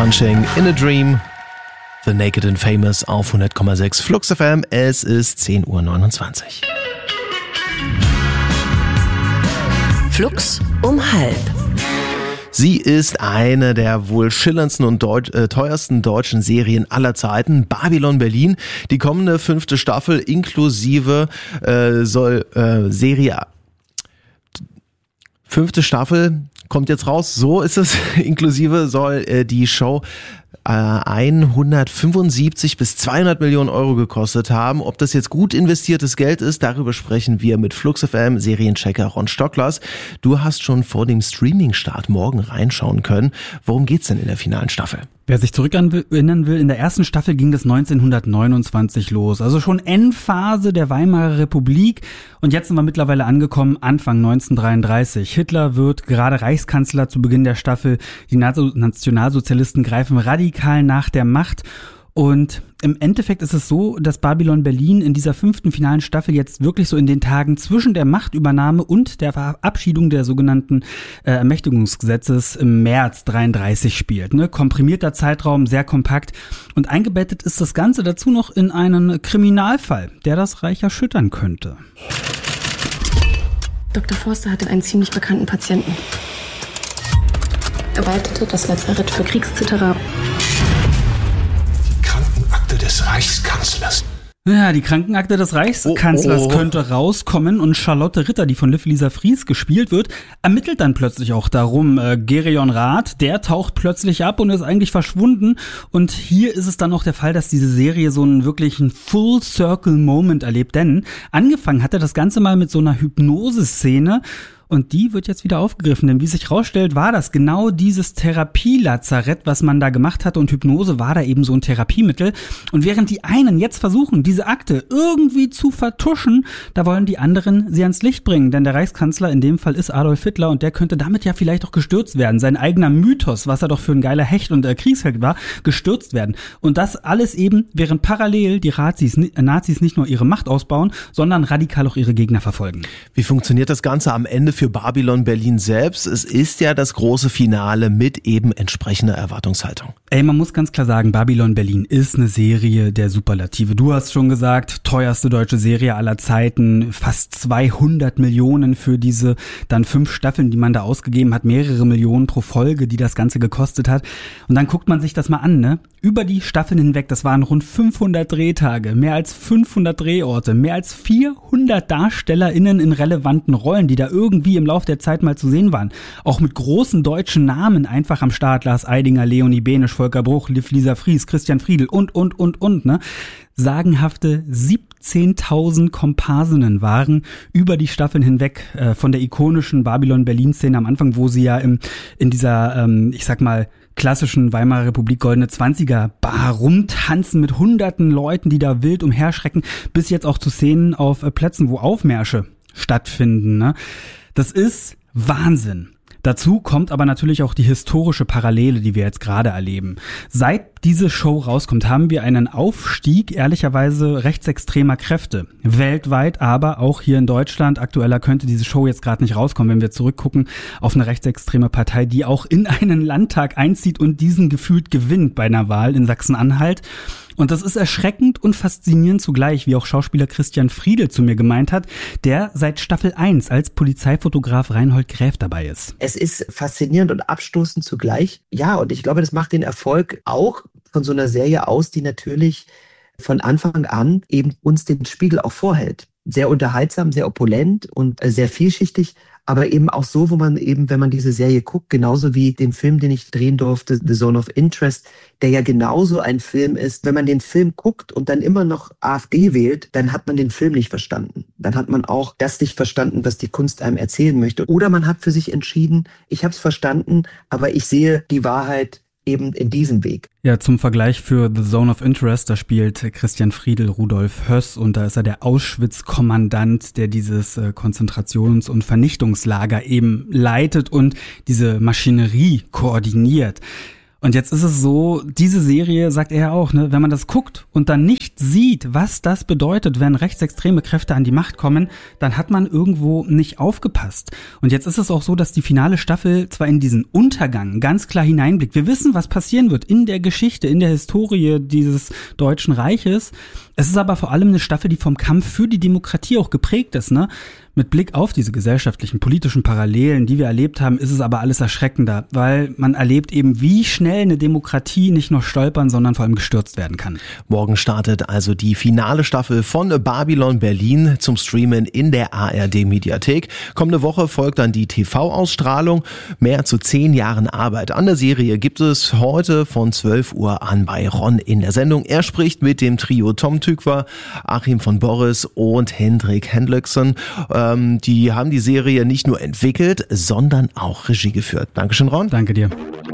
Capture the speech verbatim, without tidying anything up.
Punching in a Dream, The Naked and Famous auf hundert Komma sechs Flux F M. Es ist zehn Uhr neunundzwanzig. Flux um halb. Sie ist eine der wohl schillerndsten und deut- äh, teuersten deutschen Serien aller Zeiten, Babylon Berlin. Die kommende fünfte Staffel inklusive äh, soll äh, Serie... Fünfte Staffel kommt jetzt raus, so ist es, inklusive soll äh, die Show hundertfünfundsiebzig bis zweihundert Millionen Euro gekostet haben. Ob das jetzt gut investiertes Geld ist, darüber sprechen wir mit Flux F M Serienchecker Ron Stocklers. Du hast schon vor dem Streaming-Start morgen reinschauen können. Worum geht's denn in der finalen Staffel? Wer sich zurückerinnern will, in der ersten Staffel ging das neunzehnhundertneunundzwanzig los. Also schon Endphase der Weimarer Republik. Und jetzt sind wir mittlerweile angekommen, Anfang neunzehnhundertdreiunddreißig. Hitler wird gerade Reichskanzler zu Beginn der Staffel. Die Nationalsozialisten greifen radikal nach der Macht. Und im Endeffekt ist es so, dass Babylon Berlin in dieser fünften finalen Staffel jetzt wirklich so in den Tagen zwischen der Machtübernahme und der Verabschiedung der sogenannten äh, Ermächtigungsgesetzes im März dreiunddreißig spielt. Ne? Komprimierter Zeitraum, sehr kompakt. Und eingebettet ist das Ganze dazu noch in einen Kriminalfall, der das Reich erschüttern könnte. Doktor Forster hatte einen ziemlich bekannten Patienten. Er leitete das Lazarett für Kriegszitterer. Des Reichskanzlers. Ja, die Krankenakte des Reichskanzlers oh, oh. könnte rauskommen und Charlotte Ritter, die von Liv Lisa Fries gespielt wird, ermittelt dann plötzlich auch darum. Äh, Gereon Rath, der taucht plötzlich ab und ist eigentlich verschwunden. Und hier ist es dann auch der Fall, dass diese Serie so einen wirklichen Full-Circle-Moment erlebt. Denn angefangen hatte das Ganze mal mit so einer Hypnose-Szene. Und die wird jetzt wieder aufgegriffen, denn wie sich rausstellt, war das genau dieses Therapielazarett, was man da gemacht hatte, und Hypnose war da eben so ein Therapiemittel. Und während die einen jetzt versuchen, diese Akte irgendwie zu vertuschen, da wollen die anderen sie ans Licht bringen, denn der Reichskanzler in dem Fall ist Adolf Hitler und der könnte damit ja vielleicht auch gestürzt werden. Sein eigener Mythos, was er doch für ein geiler Hecht und äh, Kriegsheld war, gestürzt werden. Und das alles eben, während parallel die Nazis, äh, Nazis nicht nur ihre Macht ausbauen, sondern radikal auch ihre Gegner verfolgen. Wie funktioniert das Ganze am Ende für Babylon Berlin selbst? Es ist ja das große Finale mit eben entsprechender Erwartungshaltung. Ey, man muss ganz klar sagen, Babylon Berlin ist eine Serie der Superlative. Du hast schon gesagt, teuerste deutsche Serie aller Zeiten, fast zweihundert Millionen für diese dann fünf Staffeln, die man da ausgegeben hat, mehrere Millionen pro Folge, die das Ganze gekostet hat. Und dann guckt man sich das mal an, ne? Über die Staffeln hinweg, das waren rund fünfhundert Drehtage, mehr als fünfhundert Drehorte, mehr als vierhundert DarstellerInnen in relevanten Rollen, die da irgendwie im Lauf der Zeit mal zu sehen waren. Auch mit großen deutschen Namen einfach am Start. Lars Eidinger, Leonie Benisch, Volker Bruch, Liv Lisa Fries, Christian Friedl und, und, und, und, ne? Sagenhafte siebzehntausend Komparsinnen waren über die Staffeln hinweg äh, von der ikonischen Babylon-Berlin-Szene am Anfang, wo sie ja im, in dieser, ähm, ich sag mal, klassischen Weimarer Republik Goldene Zwanziger Bar rumtanzen mit hunderten Leuten, die da wild umherschrecken, bis jetzt auch zu Szenen auf äh, Plätzen, wo Aufmärsche stattfinden, ne? Das ist Wahnsinn. Dazu kommt aber natürlich auch die historische Parallele, die wir jetzt gerade erleben. Seit diese Show rauskommt, haben wir einen Aufstieg, ehrlicherweise rechtsextremer Kräfte. Weltweit, aber auch hier in Deutschland. Aktueller könnte diese Show jetzt gerade nicht rauskommen, wenn wir zurückgucken auf eine rechtsextreme Partei, die auch in einen Landtag einzieht und diesen gefühlt gewinnt bei einer Wahl in Sachsen-Anhalt. Und das ist erschreckend und faszinierend zugleich, wie auch Schauspieler Christian Friedl zu mir gemeint hat, der seit Staffel eins als Polizeifotograf Reinhold Gräf dabei ist. Es ist faszinierend und abstoßend zugleich. Ja, und ich glaube, das macht den Erfolg auch von so einer Serie aus, die natürlich von Anfang an eben uns den Spiegel auch vorhält. Sehr unterhaltsam, sehr opulent und sehr vielschichtig, aber eben auch so, wo man eben, wenn man diese Serie guckt, genauso wie den Film, den ich drehen durfte, The Zone of Interest, der ja genauso ein Film ist. Wenn man den Film guckt und dann immer noch AfD wählt, dann hat man den Film nicht verstanden. Dann hat man auch das nicht verstanden, was die Kunst einem erzählen möchte. Oder man hat für sich entschieden, ich habe es verstanden, aber ich sehe die Wahrheit eben in diesem Weg. Ja, zum Vergleich für The Zone of Interest, da spielt Christian Friedl Rudolf Höss und da ist er der Auschwitz-Kommandant, der dieses äh, Konzentrations- und Vernichtungslager eben leitet und diese Maschinerie koordiniert. Und jetzt ist es so, diese Serie, sagt er auch, ne, wenn man das guckt und dann nicht sieht, was das bedeutet, wenn rechtsextreme Kräfte an die Macht kommen, dann hat man irgendwo nicht aufgepasst. Und jetzt ist es auch so, dass die finale Staffel zwar in diesen Untergang ganz klar hineinblickt. Wir wissen, was passieren wird in der Geschichte, in der Historie dieses Deutschen Reiches. Es ist aber vor allem eine Staffel, die vom Kampf für die Demokratie auch geprägt ist, ne? Mit Blick auf diese gesellschaftlichen, politischen Parallelen, die wir erlebt haben, ist es aber alles erschreckender, weil man erlebt eben, wie schnell eine Demokratie nicht nur stolpern, sondern vor allem gestürzt werden kann. Morgen startet also die finale Staffel von Babylon Berlin zum Streamen in der A R D-Mediathek. Kommende Woche folgt dann die T V-Ausstrahlung. Mehr zu zehn Jahren Arbeit an der Serie gibt es heute von zwölf Uhr an bei Ron in der Sendung. Er spricht mit dem Trio Tom Tykwer, Achim von Boris und Hendrik Hendrickson. Die haben die Serie nicht nur entwickelt, sondern auch Regie geführt. Dankeschön, Ron. Danke dir.